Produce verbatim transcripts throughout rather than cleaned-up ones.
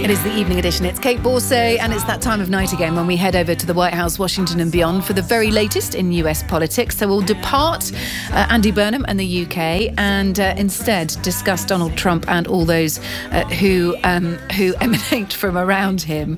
It is the evening edition. It's Kate Borsay, and it's that time of night again when we head over to the White House, Washington and beyond for the very latest in U S politics. So we'll depart uh, Andy Burnham and the U K and uh, instead discuss Donald Trump and all those uh, who um, who emanate from around him.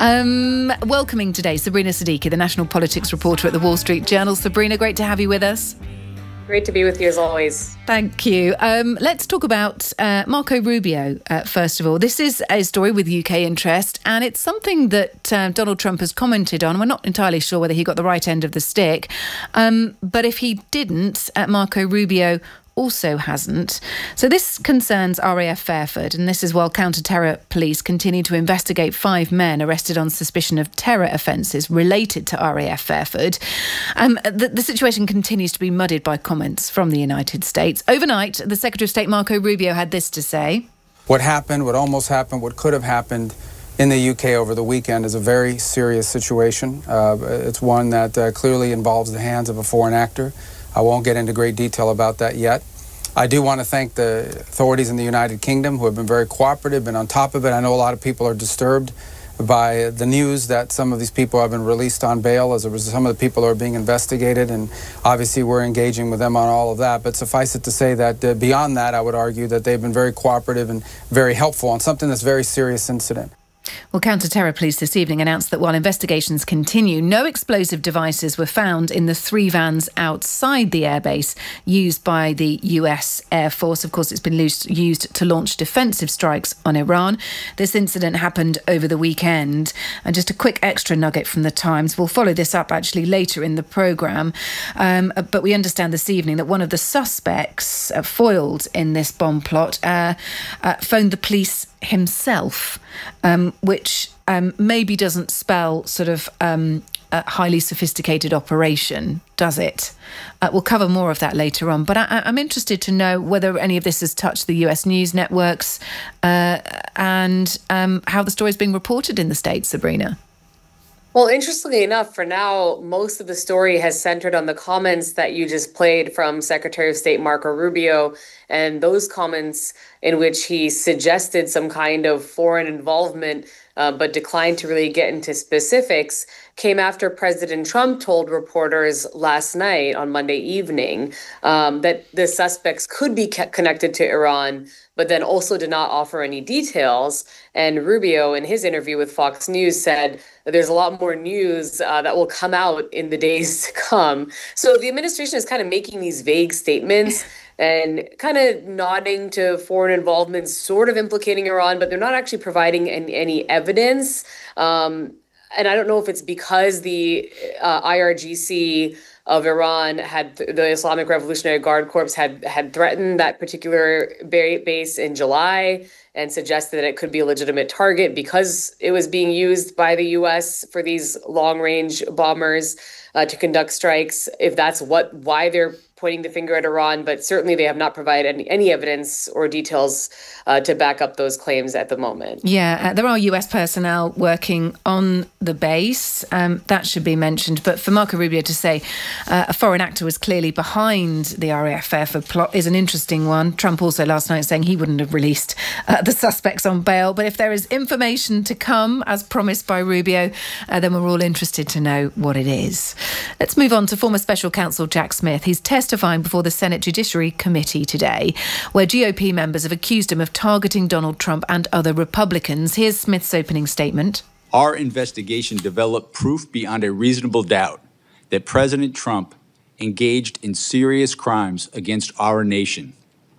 Um, welcoming today Sabrina Siddiqui, the national politics reporter at the Wall Street Journal. Sabrina, great to have you with us. Great to be with you as always. Thank you. Um, let's talk about uh, Marco Rubio, uh, first of all. This is a story with U K interest, and it's something that uh, Donald Trump has commented on. We're not entirely sure whether he got the right end of the stick. Um, but if he didn't, uh, Marco Rubio also hasn't. So this concerns R A F Fairford, and this is while counter-terror police continue to investigate five men arrested on suspicion of terror offences related to R A F Fairford. Um, the, the situation continues to be muddied by comments from the United States. Overnight, the Secretary of State Marco Rubio had this to say. What happened, what almost happened, what could have happened in the U K over the weekend is a very serious situation. Uh, it's one that uh, clearly involves the hands of a foreign actor. I won't get into great detail about that yet. I do want to thank the authorities in the United Kingdom who have been very cooperative, been on top of it. I know a lot of people are disturbed by the news that some of these people have been released on bail as a result. Some of the people are being investigated, and obviously we're engaging with them on all of that. But suffice it to say that uh, beyond that, I would argue that they've been very cooperative and very helpful on something that's a very serious incident. Well, counter-terror police this evening announced that while investigations continue, no explosive devices were found in the three vans outside the airbase used by the U S Air Force. Of course, it's been used to launch defensive strikes on Iran. This incident happened over the weekend. And just a quick extra nugget from the Times. We'll follow this up actually later in the programme. Um, but we understand this evening that one of the suspects uh, foiled in this bomb plot uh, uh, phoned the police himself, um, which um, maybe doesn't spell sort of um, a highly sophisticated operation, does it? Uh, we'll cover more of that later on. But I, I'm interested to know whether any of this has touched the U S news networks uh, and um, how the story is being reported in the States, Sabrina. Well, interestingly enough, for now, most of the story has centered on the comments that you just played from Secretary of State Marco Rubio, and those comments in which he suggested some kind of foreign involvement, uh, but declined to really get into specifics, came after President Trump told reporters last night on Monday evening um, that the suspects could be connected to Iran, but then also did not offer any details. And Rubio, in his interview with Fox News, said that there's a lot more news uh, that will come out in the days to come. So the administration is kind of making these vague statements and kind of nodding to foreign involvement, sort of implicating Iran, but they're not actually providing any, any evidence. Um, and I don't know if it's because the uh, I R G C of Iran had th- the Islamic Revolutionary Guard Corps had had threatened that particular base in July and suggested that it could be a legitimate target because it was being used by the U S for these long-range bombers uh, to conduct strikes. If that's what why they're pointing the finger at Iran, but certainly they have not provided any, any evidence or details uh, to back up those claims at the moment. Yeah, uh, there are U S personnel working on the base. Um, that should be mentioned. But for Marco Rubio to say uh, a foreign actor was clearly behind the R A F Fairford plot is an interesting one. Trump also last night saying he wouldn't have released uh, the suspects on bail. But if there is information to come, as promised by Rubio, uh, then we're all interested to know what it is. Let's move on to former Special Counsel Jack Smith. He's testifying before the Senate Judiciary Committee today, where G O P members have accused him of targeting Donald Trump and other Republicans. Here's Smith's opening statement. Our investigation developed proof beyond a reasonable doubt that President Trump engaged in serious crimes against our nation.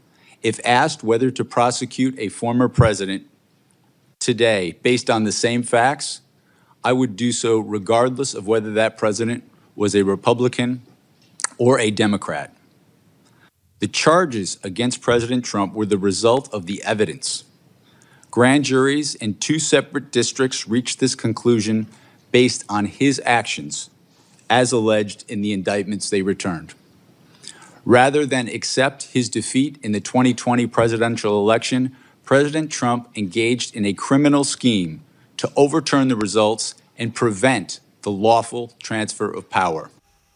If asked whether to prosecute a former president today based on the same facts, I would do so regardless of whether that president was a Republican or a Democrat. The charges against President Trump were the result of the evidence. Grand juries in two separate districts reached this conclusion based on his actions, as alleged in the indictments they returned. Rather than accept his defeat in the twenty twenty presidential election, President Trump engaged in a criminal scheme to overturn the results and prevent the lawful transfer of power.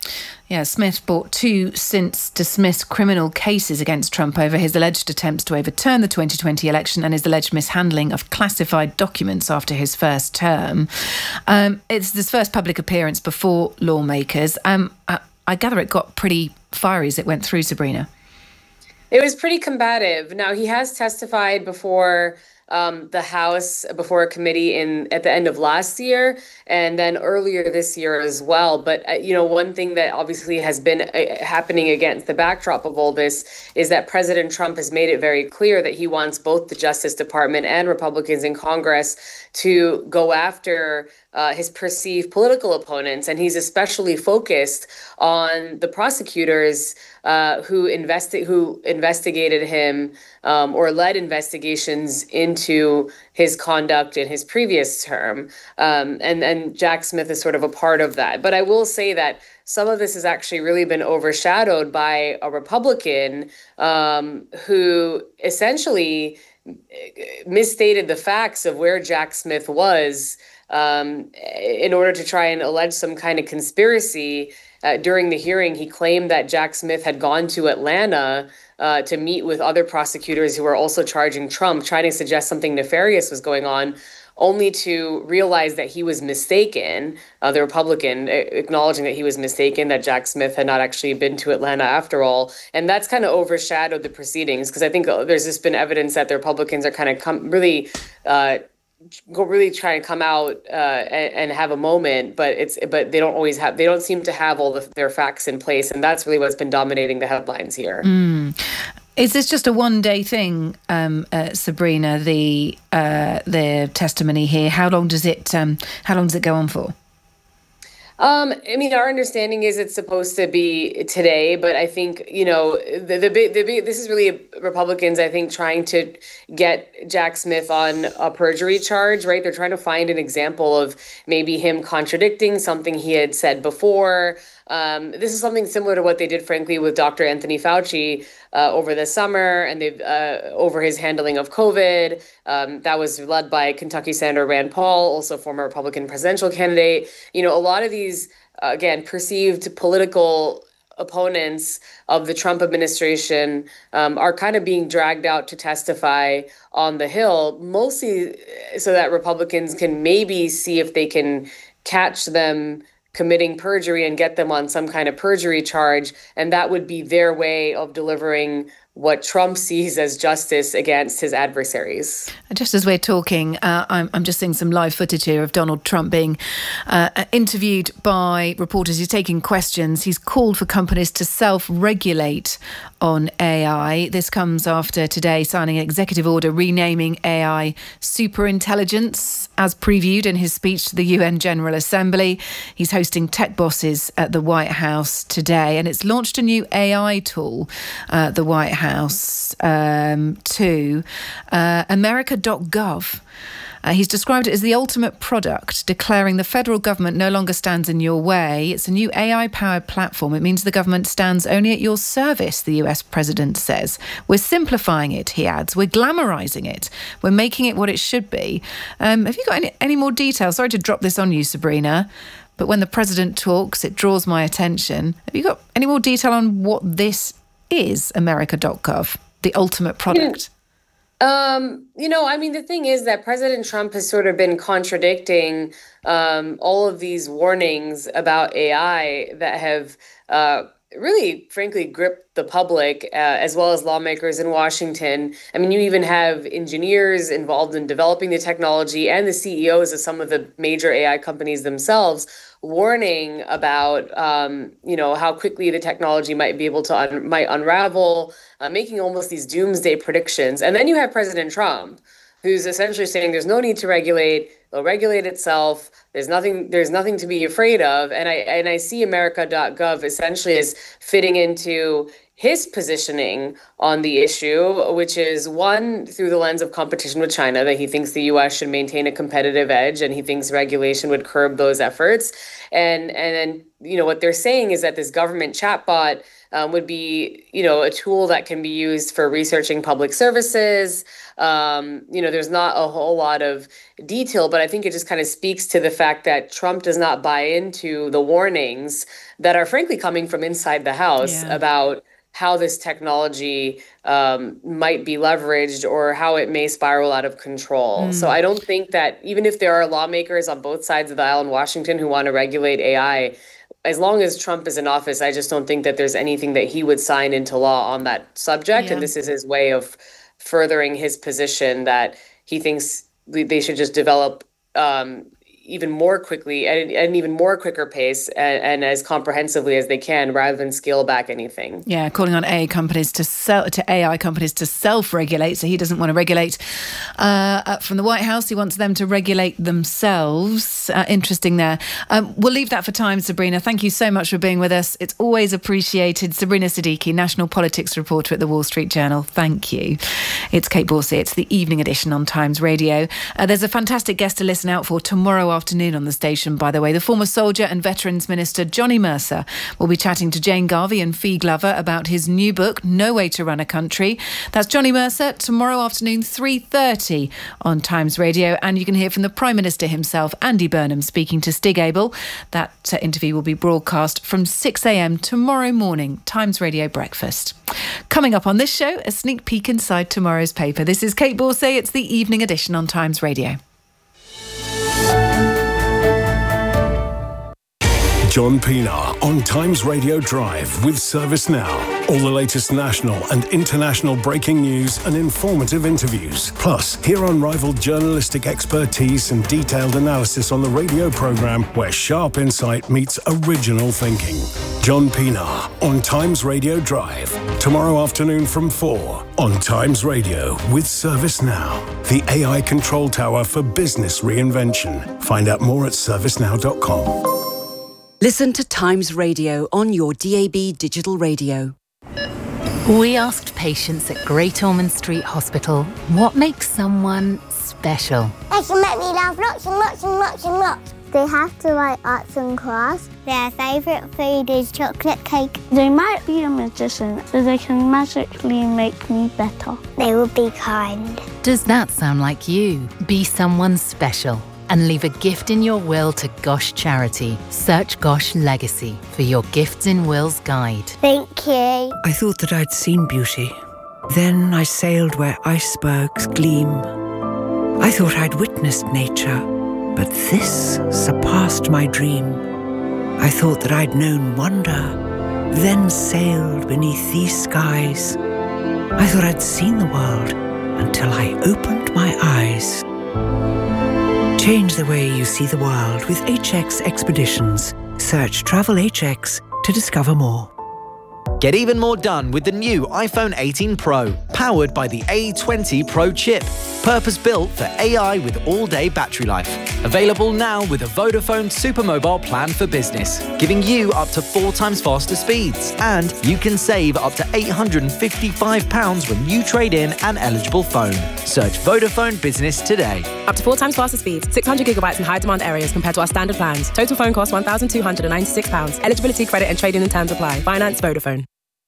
Yeah, Smith brought two since dismissed criminal cases against Trump over his alleged attempts to overturn the twenty twenty election and his alleged mishandling of classified documents after his first term. Um, it's his first public appearance before lawmakers. Um, I, I gather it got pretty fiery as it went through, Sabrina. It was pretty combative. Now, he has testified before um, the House, before a committee in at the end of last year, and then earlier this year as well. But, uh, you know, one thing that obviously has been uh, happening against the backdrop of all this is that President Trump has made it very clear that he wants both the Justice Department and Republicans in Congress to go after Uh, his perceived political opponents, and he's especially focused on the prosecutors uh, who investi- who investigated him um, or led investigations into his conduct in his previous term, um, and and Jack Smith is sort of a part of that. But I will say that some of this has actually really been overshadowed by a Republican um, who essentially misstated the facts of where Jack Smith was um, in order to try and allege some kind of conspiracy. Uh, during the hearing, he claimed that Jack Smith had gone to Atlanta uh, to meet with other prosecutors who were also charging Trump, trying to suggest something nefarious was going on, only to realize that he was mistaken, uh, the Republican acknowledging that he was mistaken, that Jack Smith had not actually been to Atlanta after all. And that's kind of overshadowed the proceedings, because I think there's just been evidence that the Republicans are kind of come really uh, go really try and come out uh, and, and have a moment, but it's but they don't always have they don't seem to have all the, their facts in place, and that's really what's been dominating the headlines here. Mm. Is this just a one-day thing, um, uh, Sabrina? The uh, the testimony here. How long does it um, How long does it go on for? Um, I mean, our understanding is it's supposed to be today, but I think, you know, the the big, the big, this is really Republicans, I think, trying to get Jack Smith on a perjury charge, right? They're trying to find an example of maybe him contradicting something he had said before. Um, this is something similar to what they did, frankly, with Doctor Anthony Fauci uh, over the summer, and they've uh, over his handling of COVID. Um, that was led by Kentucky Senator Rand Paul, also former Republican presidential candidate. You know, a lot of these, uh, again, perceived political opponents of the Trump administration um, are kind of being dragged out to testify on the Hill, mostly so that Republicans can maybe see if they can catch them committing perjury and get them on some kind of perjury charge. And that would be their way of delivering what Trump sees as justice against his adversaries. Just as we're talking, uh, I'm, I'm just seeing some live footage here of Donald Trump being uh, interviewed by reporters. He's taking questions. He's called for companies to self-regulate on A I. This comes after today signing an executive order renaming A I superintelligence, as previewed in his speech to the U N General Assembly. He's hosting tech bosses at the White House today, and it's launched a new A I tool, uh, the White House. House um, to uh, America dot gov. Uh, he's described it as the ultimate product, declaring the federal government no longer stands in your way. It's a new A I-powered platform. It means the government stands only at your service, the U S president says. We're simplifying it, he adds. We're glamorizing it. We're making it what it should be. Um, have you got any, any more details? Sorry to drop this on you, Sabrina, but when the president talks, it draws my attention. Have you got any more detail on what this is, America dot gov, the ultimate product? Um, you know, I mean, the thing is that President Trump has sort of been contradicting um, all of these warnings about A I that have uh, really, frankly, gripped the public uh, as well as lawmakers in Washington. I mean, you even have engineers involved in developing the technology and the C E Os of some of the major A I companies themselves warning about, um, you know, how quickly the technology might be able to un- might unravel, uh, making almost these doomsday predictions. And then you have President Trump, who's essentially saying there's no need to regulate; it'll regulate itself. There's nothing. There's nothing to be afraid of. And I and I see America dot gov essentially as fitting into his positioning on the issue, which is one, through the lens of competition with China, that he thinks the U S should maintain a competitive edge, and he thinks regulation would curb those efforts. And and then, you know, what they're saying is that this government chatbot um, would be, you know, a tool that can be used for researching public services. Um, you know, there's not a whole lot of detail, but I think it just kind of speaks to the fact that Trump does not buy into the warnings that are frankly coming from inside the House yeah. about how this technology um, might be leveraged or how it may spiral out of control. Mm. So I don't think that even if there are lawmakers on both sides of the aisle in Washington who want to regulate A I, as long as Trump is in office, I just don't think that there's anything that he would sign into law on that subject. Yeah. And this is his way of furthering his position that he thinks they should just develop um, even more quickly at an even more quicker pace and, and as comprehensively as they can rather than scale back anything. Yeah, calling on A I companies to sell to A I companies to self-regulate. So he doesn't want to regulate uh, from the White House. He wants them to regulate themselves. Uh, interesting there. Um, we'll leave that for time, Sabrina. Thank you so much for being with us. It's always appreciated. Sabrina Siddiqui, national politics reporter at the Wall Street Journal. Thank you. It's Kate Borsey. It's the evening edition on Times Radio. Uh, there's a fantastic guest to listen out for tomorrow afternoon on the station, by the way. The former soldier and Veterans Minister Johnny Mercer will be chatting to Jane Garvey and Fee Glover about his new book, No Way to Run a Country. That's Johnny Mercer tomorrow afternoon, three thirty on Times Radio. And you can hear from the Prime Minister himself, Andy Burnham, speaking to Stig Abel. That uh, interview will be broadcast from six a.m. tomorrow morning, Times Radio Breakfast. Coming up on this show, a sneak peek inside tomorrow's paper. This is Kate Borsey. It's the evening edition on Times Radio. John Pienaar on Times Radio Drive with ServiceNow. All the latest national and international breaking news and informative interviews. Plus, hear unrivaled journalistic expertise and detailed analysis on the radio programme where sharp insight meets original thinking. John Pienaar on Times Radio Drive. Tomorrow afternoon from four on Times Radio with ServiceNow. The A I control tower for business reinvention. Find out more at service now dot com. Listen to Times Radio on your D A B digital radio. We asked patients at Great Ormond Street Hospital what makes someone special. They can make me laugh lots and lots and lots and lots. They have to like arts and crafts. Their favourite food is chocolate cake. They might be a magician, so they can magically make me better. They will be kind. Does that sound like you? Be someone special and leave a gift in your will to Gosh Charity. Search Gosh Legacy for your Gifts in Wills guide. Thank you. I thought that I'd seen beauty. Then I sailed where icebergs gleam. I thought I'd witnessed nature, but this surpassed my dream. I thought that I'd known wonder, then sailed beneath these skies. I thought I'd seen the world until I opened my eyes. Change the way you see the world with H X Expeditions. Search Travel H X to discover more. Get even more done with the new iPhone eighteen Pro, powered by the A twenty Pro chip. Purpose-built for A I with all-day battery life. Available now with a Vodafone Supermobile plan for business, giving you up to four times faster speeds. And you can save up to eight hundred fifty-five pounds when you trade in an eligible phone. Search Vodafone Business today. Up to four times faster speeds, six hundred gigabytes in high-demand areas compared to our standard plans. Total phone cost one thousand two hundred ninety-six pounds. Eligibility, credit and trading and terms apply. Finance Vodafone.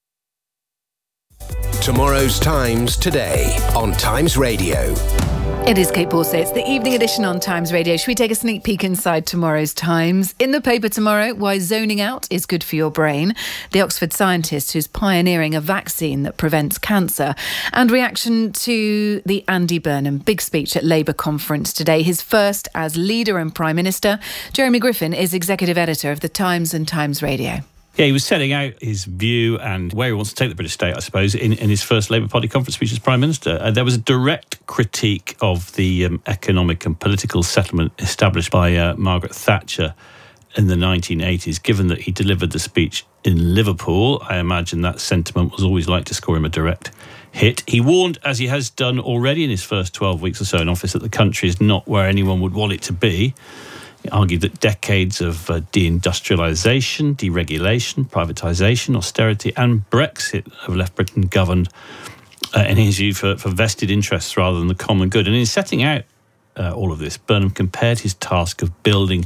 Tomorrow's Times today on Times Radio. It is Kate Borsey. It's the evening edition on Times Radio. Should we take a sneak peek inside tomorrow's Times? In the paper tomorrow, why zoning out is good for your brain. The Oxford scientist who's pioneering a vaccine that prevents cancer. And reaction to the Andy Burnham big speech at Labour conference today. His first as leader and Prime Minister. Jeremy Griffin is executive editor of The Times and Times Radio. Yeah, he was setting out his view and where he wants to take the British state, I suppose, in, in his first Labour Party conference speech as Prime Minister. Uh, there was a direct critique of the um, economic and political settlement established by uh, Margaret Thatcher in the nineteen eighties. Given that he delivered the speech in Liverpool, I imagine that sentiment was always like to score him a direct hit. He warned, as he has done already in his first twelve weeks or so in office, that the country is not where anyone would want it to be. He argued that decades of uh, deindustrialisation, deregulation, privatisation, austerity and Brexit have left Britain governed, uh, in his view, for, for vested interests rather than the common good. And in setting out uh, all of this, Burnham compared his task of building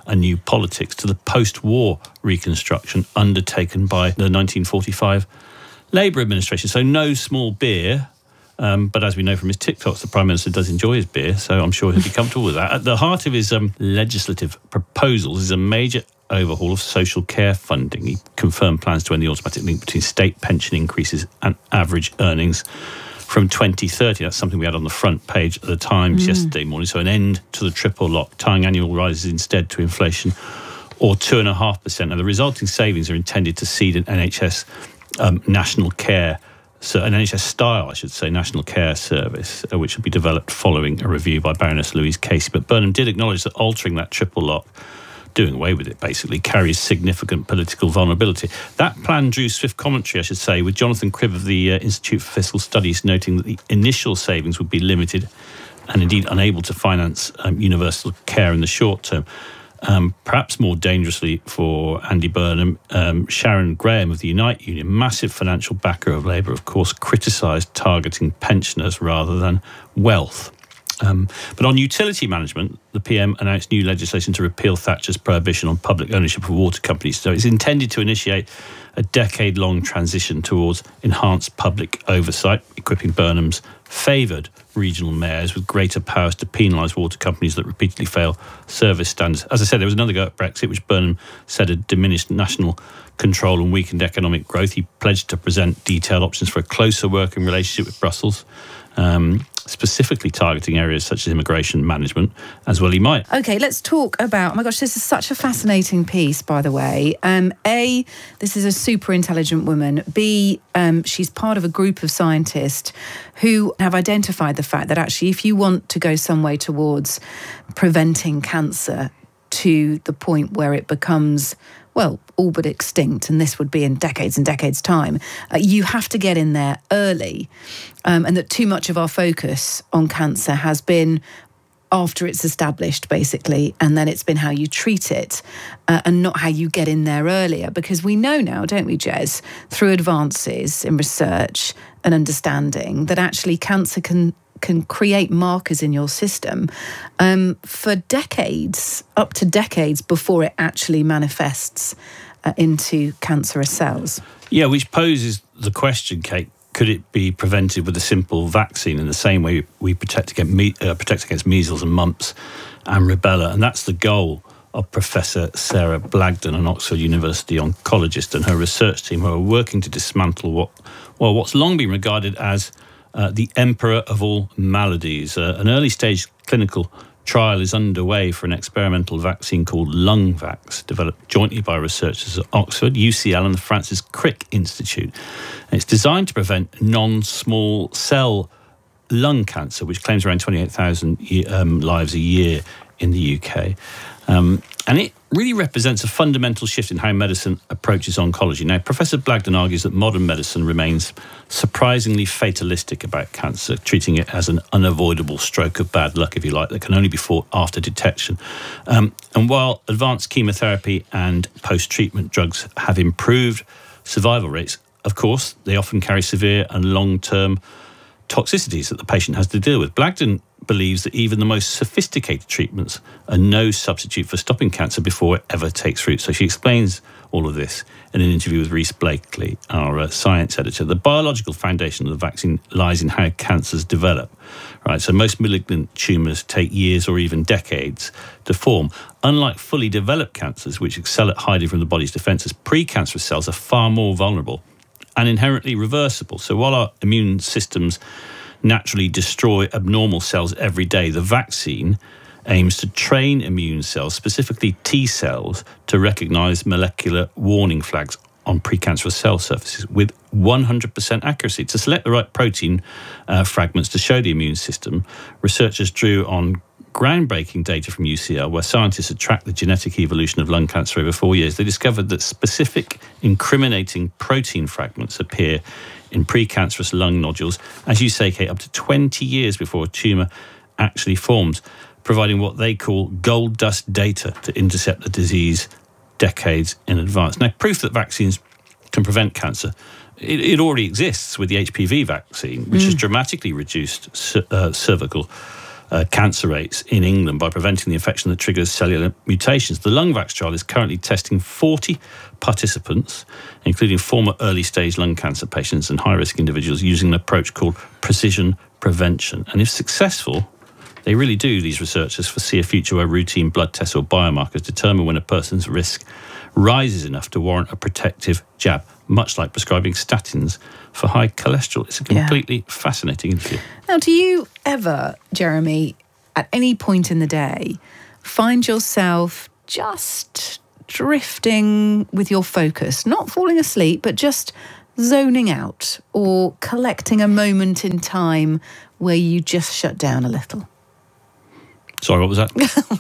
a new politics to the post-war reconstruction undertaken by the nineteen forty-five Labour administration. So no small beer. Um, but as we know from his TikToks, the Prime Minister does enjoy his beer, so I'm sure he'll be comfortable with that. At the heart of his um, legislative proposals is a major overhaul of social care funding. He confirmed plans to end the automatic link between state pension increases and average earnings from twenty thirty. That's something we had on the front page of the Times mm. yesterday morning. So an end to the triple lock, tying annual rises instead to inflation, or two point five percent. Now, the resulting savings are intended to seed an N H S um, national care So an N H S style, I should say, national care service, uh, which will be developed following a review by Baroness Louise Casey. But Burnham did acknowledge that altering that triple lock, doing away with it basically, carries significant political vulnerability. That plan drew swift commentary, I should say, with Jonathan Cribb of the uh, Institute for Fiscal Studies noting that the initial savings would be limited and indeed unable to finance um, universal care in the short term. Um, perhaps more dangerously for Andy Burnham, um, Sharon Graham of the Unite Union, massive financial backer of Labour, of course, criticised targeting pensioners rather than wealth. Um, but on utility management, the P M announced new legislation to repeal Thatcher's prohibition on public ownership of water companies. So it's intended to initiate a decade-long transition towards enhanced public oversight, equipping Burnham's favoured regional mayors with greater powers to penalise water companies that repeatedly fail service standards. As I said, there was another go at Brexit, which Burnham said had diminished national control and weakened economic growth. He pledged to present detailed options for a closer working relationship with Brussels, um, specifically targeting areas such as immigration management, as well he might. OK, let's talk about, oh my gosh, this is such a fascinating piece, by the way. Um, A, this is a super intelligent woman. B, um, she's part of a group of scientists who have identified the fact that actually if you want to go some way towards preventing cancer to the point where it becomes, well, all but extinct, and this would be in decades and decades' time, uh, you have to get in there early. Um, and that too much of our focus on cancer has been after it's established, basically, and then it's been how you treat it uh, and not how you get in there earlier. Because we know now, don't we, Jez, through advances in research and understanding that actually cancer can can create markers in your system um, for decades, up to decades before it actually manifests uh, into cancerous cells. Yeah, which poses the question, Kate, could it be prevented with a simple vaccine in the same way we protect against, me- uh, protect against measles and mumps and rubella? And that's the goal of Professor Sarah Blagden, an Oxford University oncologist, and her research team, who are working to dismantle what, well, what's long been regarded as Uh, the emperor of all maladies. Uh, an early-stage clinical trial is underway for an experimental vaccine called LungVax, developed jointly by researchers at Oxford, U C L and the Francis Crick Institute. And it's designed to prevent non-small cell lung cancer, which claims around twenty-eight thousand um, lives a year in the U K. Um, and it really represents a fundamental shift in how medicine approaches oncology. Now, Professor Blagden argues that modern medicine remains surprisingly fatalistic about cancer, treating it as an unavoidable stroke of bad luck, if you like, that can only be fought after detection. Um, and while advanced chemotherapy and post-treatment drugs have improved survival rates, of course, they often carry severe and long-term toxicities that the patient has to deal with. Blagden believes that even the most sophisticated treatments are no substitute for stopping cancer before it ever takes root. So she explains all of this in an interview with Rhys Blakely, our uh, science editor. The biological foundation of the vaccine lies in how cancers develop. Right, so most malignant tumours take years or even decades to form. Unlike fully developed cancers, which excel at hiding from the body's defences, precancerous cells are far more vulnerable and inherently reversible. So while our immune systems naturally destroy abnormal cells every day, the vaccine aims to train immune cells, specifically T cells, to recognise molecular warning flags on precancerous cell surfaces with one hundred percent accuracy. To select the right protein uh, fragments to show the immune system, researchers drew on groundbreaking data from U C L, where scientists had tracked the genetic evolution of lung cancer over four years. They discovered that specific incriminating protein fragments appear in precancerous lung nodules, as you say, Kate, up to twenty years before a tumour actually forms, providing what they call gold dust data to intercept the disease decades in advance. Now, proof that vaccines can prevent cancer, it, it already exists with the H P V vaccine, which mm. has dramatically reduced uh, cervical uh, cancer rates in England by preventing the infection that triggers cellular mutations. The LungVax trial is currently testing forty participants, including former early-stage lung cancer patients and high-risk individuals, using an approach called precision prevention. And if successful, they really do, these researchers, foresee a future where routine blood tests or biomarkers determine when a person's risk rises enough to warrant a protective jab, much like prescribing statins for high cholesterol. It's a completely yeah. fascinating interview. Now, do you ever, Jeremy, at any point in the day, find yourself just drifting with your focus, not falling asleep, but just zoning out or collecting a moment in time where you just shut down a little? Sorry, what was that?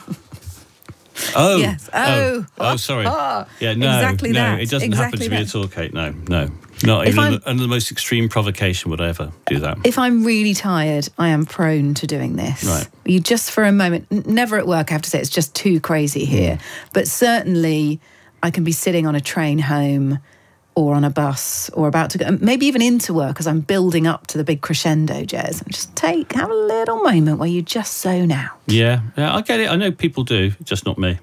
oh, yes. Oh, oh, oh, sorry. Yeah, no, exactly no, that. it doesn't exactly happen to me that. at all, Kate. No, no, not even under, under the most extreme provocation would I ever do that. If I'm really tired, I am prone to doing this. Right. You just for a moment, n- never at work, I have to say, it's just too crazy here. Mm. But certainly, I can be sitting on a train home, or on a bus, or about to go, maybe even into work as I'm building up to the big crescendo, Jez, and just take, have a little moment where you just zone out. Yeah, yeah, I get it. I know people do, just not me.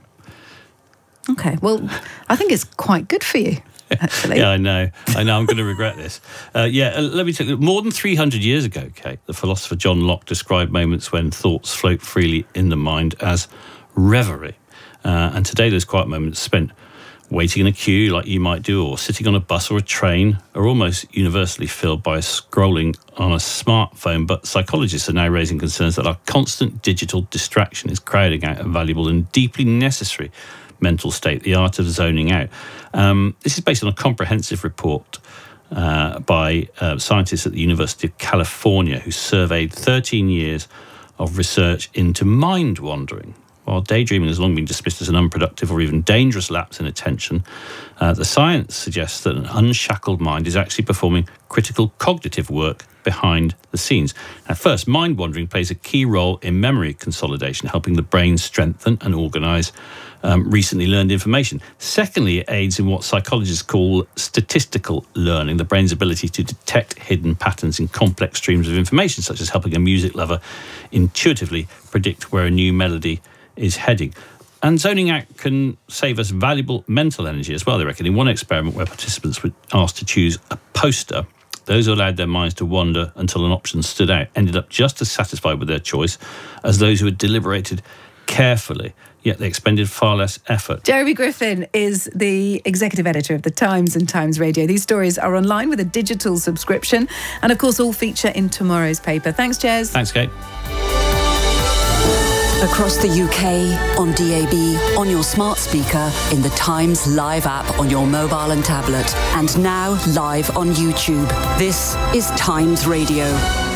Okay, well, I think it's quite good for you, actually. Yeah, I know. I know, I'm going to regret this. Uh, yeah, uh, let me tell you, more than three hundred years ago, Kate, the philosopher John Locke described moments when thoughts float freely in the mind as reverie. Uh, and today those quiet moments spent waiting in a queue like you might do, or sitting on a bus or a train, are almost universally filled by scrolling on a smartphone. But psychologists are now raising concerns that our constant digital distraction is crowding out a valuable and deeply necessary mental state, the art of zoning out. Um, this is based on a comprehensive report uh, by uh, scientists at the University of California, who surveyed thirteen years of research into mind wandering. While daydreaming has long been dismissed as an unproductive or even dangerous lapse in attention, uh, the science suggests that an unshackled mind is actually performing critical cognitive work behind the scenes. Now, first, mind wandering plays a key role in memory consolidation, helping the brain strengthen and organise um, recently learned information. Secondly, it aids in what psychologists call statistical learning, the brain's ability to detect hidden patterns in complex streams of information, such as helping a music lover intuitively predict where a new melody is heading. And zoning out can save us valuable mental energy as well, they reckon. In one experiment where participants were asked to choose a poster, those who allowed their minds to wander until an option stood out ended up just as satisfied with their choice as those who had deliberated carefully, yet they expended far less effort. Jeremy Griffin is the executive editor of The Times and Times Radio. These stories are online with a digital subscription and, of course, all feature in tomorrow's paper. Thanks, Jez. Thanks, Kate. Across the U K, on D A B, on your smart speaker, in the Times Live app on your mobile and tablet, and now live on YouTube. This is Times Radio.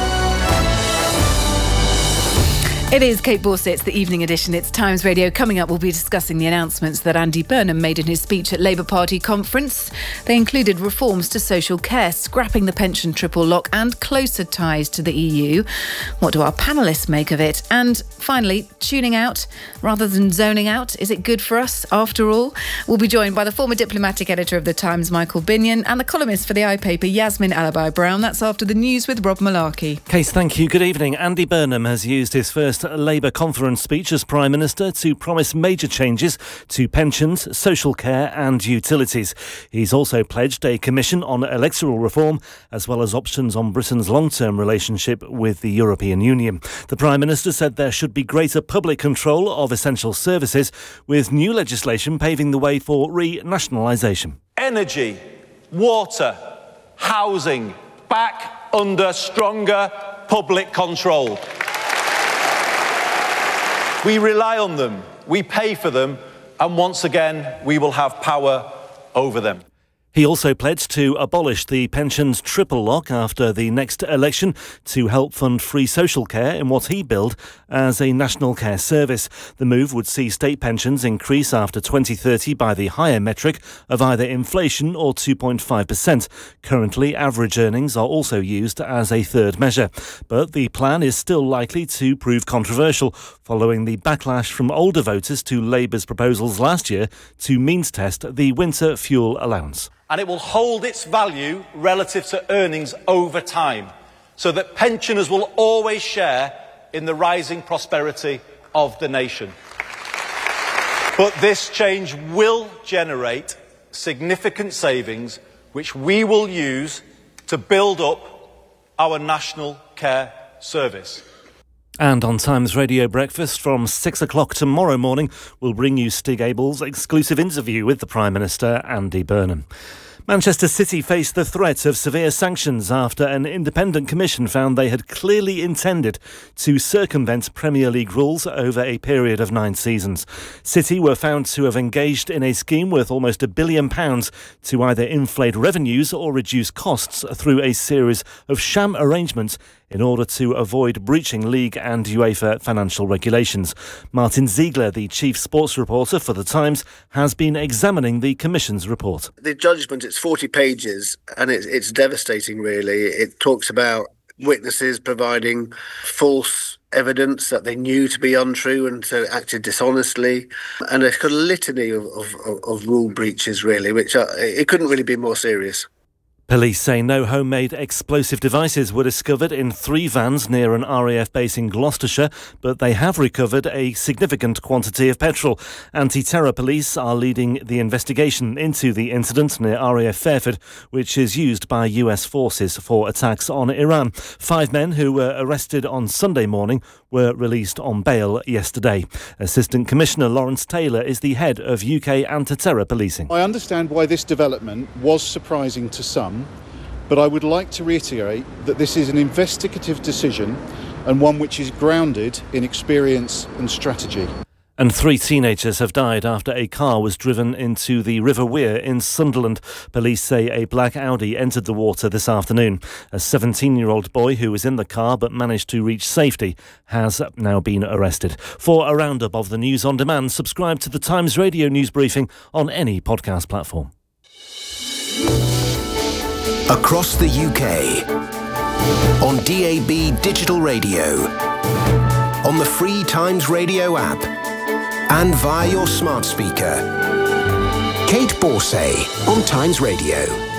It is Kate Borsett, it's the evening edition. It's Times Radio. Coming up, we'll be discussing the announcements that Andy Burnham made in his speech at Labour Party conference. They included reforms to social care, scrapping the pension triple lock and closer ties to the E U. What do our panellists make of it? And finally, tuning out rather than zoning out. Is it good for us after all? We'll be joined by the former diplomatic editor of The Times, Michael Binion, and the columnist for the iPaper, Yasmin Alabai-Brown. That's after the news with Rob Malarkey. Case, thank you. Good evening. Andy Burnham has used his first Labour conference speech as Prime Minister to promise major changes to pensions, social care and utilities. He's also pledged a commission on electoral reform, as well as options on Britain's long-term relationship with the European Union. The Prime Minister said there should be greater public control of essential services, with new legislation paving the way for renationalisation. Energy, water, housing, back under stronger public control. We rely on them, we pay for them, and once again, we will have power over them. He also pledged to abolish the pensions triple lock after the next election to help fund free social care in what he billed as a national care service. The move would see state pensions increase after twenty thirty by the higher metric of either inflation or two point five percent. Currently, average earnings are also used as a third measure. But the plan is still likely to prove controversial, following the backlash from older voters to Labour's proposals last year to means test the winter fuel allowance. And it will hold its value relative to earnings over time, so that pensioners will always share in the rising prosperity of the nation. But this change will generate significant savings which we will use to build up our national care service. And on Times Radio Breakfast from six o'clock tomorrow morning, we'll bring you Stig Abel's exclusive interview with the Prime Minister, Andy Burnham. Manchester City faced the threat of severe sanctions after an independent commission found they had clearly intended to circumvent Premier League rules over a period of nine seasons. City were found to have engaged in a scheme worth almost a billion pounds to either inflate revenues or reduce costs through a series of sham arrangements in order to avoid breaching league and UEFA financial regulations. Martin Ziegler, the chief sports reporter for The Times, has been examining the Commission's report. The judgment, it's forty pages, and it's, it's devastating, really. It talks about witnesses providing false evidence that they knew to be untrue and so acted dishonestly, and a kind of litany of, of, of rule breaches, really, which are, it couldn't really be more serious. Police say no homemade explosive devices were discovered in three vans near an R A F base in Gloucestershire, but they have recovered a significant quantity of petrol. Anti-terror police are leading the investigation into the incident near R A F Fairford, which is used by U S forces for attacks on Iran. Five men who were arrested on Sunday morning were released on bail yesterday. Assistant Commissioner Lawrence Taylor is the head of U K anti-terror policing. I understand why this development was surprising to some, but I would like to reiterate that this is an investigative decision and one which is grounded in experience and strategy. And three teenagers have died after a car was driven into the River Wear in Sunderland. Police say a black Audi entered the water this afternoon. A seventeen-year-old boy who was in the car but managed to reach safety has now been arrested. For a roundup of the news on demand, subscribe to the Times Radio news briefing on any podcast platform. Across the U K, on D A B digital radio, on the free Times Radio app, and via your smart speaker. Kate Borsay on Times Radio.